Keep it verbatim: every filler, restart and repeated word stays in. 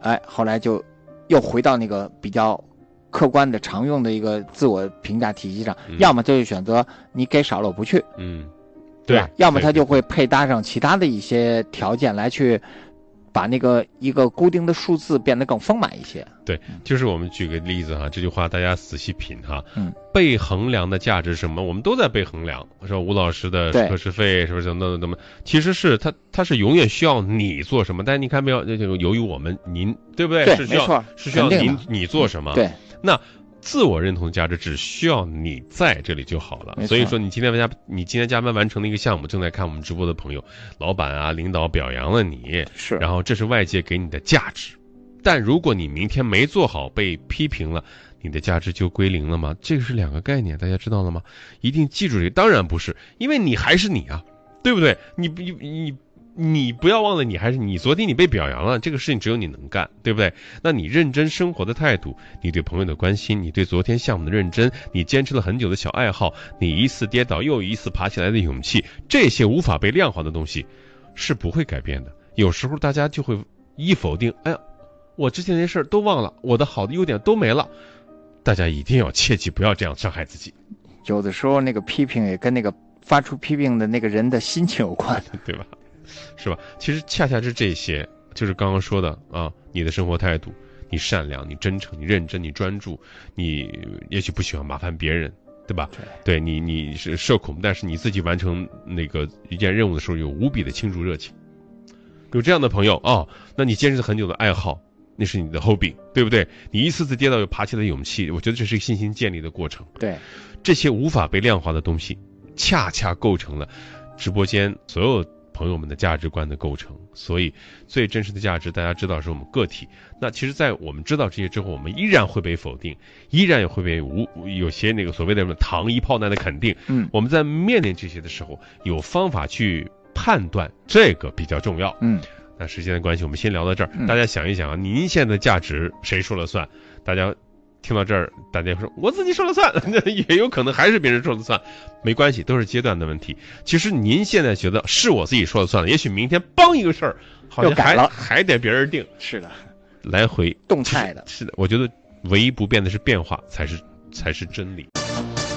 哎，后来就又回到那个比较客观的常用的一个自我评价体系上， 嗯、 要么他就选择你给少了我不去， 嗯， 对吧？要么他就会配搭上其他的一些条件来去把那个一个固定的数字变得更丰满一些。 对，就是我们举个例子哈，这句话大家仔细品哈。 嗯， 被衡量的价值是什么？我们都在被衡量，说吴老师的课时费是不是怎么怎么？其实是他他是永远需要你做什么，但是你看没有？这个由于我们您对不对？ 对， 是需要是需要您你做什么？ 对， 那自我认同的价值只需要你在这里就好了。所以说，你今天加你今天加班完成了一个项目，正在看我们直播的朋友，老板啊、领导表扬了你， 是， 然后这是外界给你的价值。但如果你明天没做好，被批评了，你的价值就归零了吗？这个是两个概念，大家知道了吗？一定记住这个。当然不是，因为你还是你啊，对不对？你你你你不要忘了，你还是你。昨天你被表扬了，这个事情只有你能干，对不对？那你认真生活的态度，你对朋友的关心，你对昨天项目的认真，你坚持了很久的小爱好，你一次跌倒又一次爬起来的勇气，这些无法被量化的东西是不会改变的。有时候大家就会一否定，哎呀，我之前那些事儿都忘了，我的好的优点都没了。大家一定要切记不要这样伤害自己。 有的时候那个批评也跟那个发出批评的那个人的心情有关， 对吧？是吧？其实恰恰是这些，就是刚刚说的啊，你的生活态度，你善良，你真诚，你认真，你专注，你也许不喜欢麻烦别人，对吧？对, 对你你是社恐，但是你自己完成那个一件任务的时候有无比的倾注热情。有这样的朋友哦，那你坚持很久的爱好，那是你的 hobby， 对不对？你一次次跌倒又爬起来的勇气，我觉得这是一个信心建立的过程。 对， 这些无法被量化的东西，恰恰构成了直播间所有朋友们的价值观的构成。所以最真实的价值，大家知道是我们个体。那其实在我们知道这些之后，我们依然会被否定，依然也会被无有些那个所谓的糖衣炮弹的肯定。 嗯， 我们在面临这些的时候，有方法去判断，这个比较重要。 嗯， 那时间的关系，我们先聊到这儿。 嗯、 大家想一想啊，您现在的价值谁说了算？大家听到这儿，大家说我自己说了算，也有可能还是别人说了算，没关系，都是阶段的问题。其实您现在觉得是我自己说了算了，也许明天帮一个事儿，好像还还得别人定。 是的， 来回动态的。 是的，我觉得唯一不变的是变化，才是才是真理。